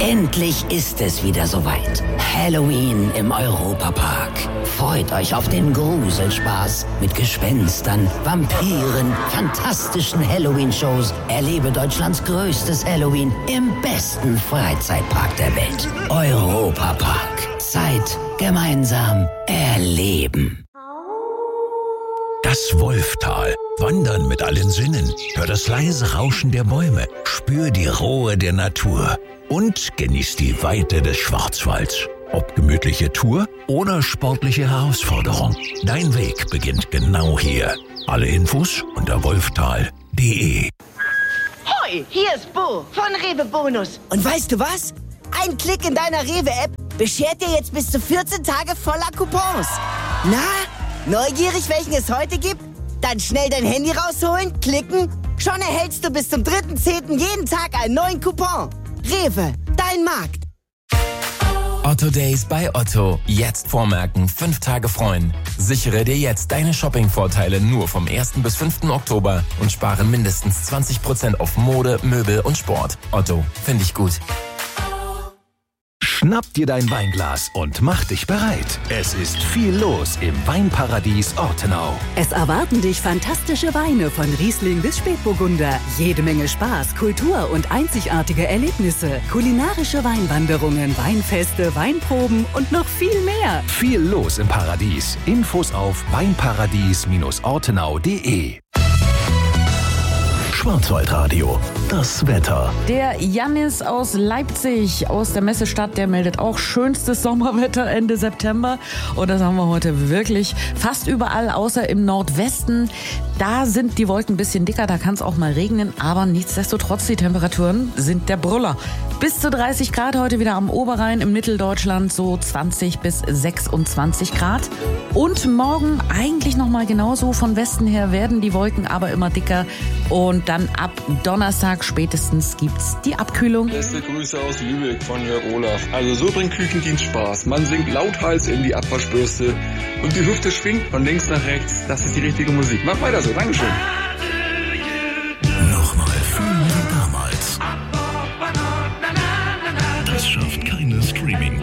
Endlich ist es wieder soweit. Halloween im Europapark. Freut euch auf den Gruselspaß mit Gespenstern, Vampiren, fantastischen Halloween-Shows. Erlebe Deutschlands größtes Halloween im besten Freizeitpark der Welt. Europapark. Zeit gemeinsam erleben. Das Wolftal. Wandern mit allen Sinnen. Hör das leise Rauschen der Bäume. Spür die Ruhe der Natur. Und genieß die Weite des Schwarzwalds. Ob gemütliche Tour oder sportliche Herausforderung. Dein Weg beginnt genau hier. Alle Infos unter wolftal.de. Hoi, hier ist Bo von Rewe Bonus. Und weißt du was? Ein Klick in deiner Rewe-App beschert dir jetzt bis zu 14 Tage voller Coupons. Na, neugierig, welchen es heute gibt? Dann schnell dein Handy rausholen, klicken. Schon erhältst du bis zum 3.10. jeden Tag einen neuen Coupon. Rewe, dein Markt. Otto Days bei Otto. Jetzt vormerken, 5 Tage freuen. Sichere dir jetzt deine Shopping-Vorteile nur vom 1. bis 5. Oktober und spare mindestens 20% auf Mode, Möbel und Sport. Otto, finde ich gut. Schnapp dir dein Weinglas und mach dich bereit. Es ist viel los im Weinparadies Ortenau. Es erwarten dich fantastische Weine von Riesling bis Spätburgunder. Jede Menge Spaß, Kultur und einzigartige Erlebnisse. Kulinarische Weinwanderungen, Weinfeste, Weinproben und noch viel mehr. Viel los im Paradies. Infos auf weinparadies-ortenau.de. Schwarzwaldradio. Das Wetter. Der Jannis aus Leipzig, aus der Messestadt, der meldet auch schönstes Sommerwetter Ende September. Und das haben wir heute wirklich fast überall, außer im Nordwesten. Da sind die Wolken ein bisschen dicker, da kann es auch mal regnen. Aber nichtsdestotrotz, die Temperaturen sind der Brüller. Bis zu 30 Grad heute wieder am Oberrhein, im Mitteldeutschland so 20 bis 26 Grad. Und morgen eigentlich nochmal genauso. Von Westen her werden die Wolken aber immer dicker. Und dann ab Donnerstag spätestens gibt's die Abkühlung. Beste Grüße aus Lübeck von Jörg Olaf. Also so bringt Küchendienst Spaß. Man singt lauthals in die Abwaschbürste und die Hüfte schwingt von links nach rechts. Das ist die richtige Musik. Mach weiter so. Dankeschön. Nochmal fühlen wie damals. Das schafft keine Streaming.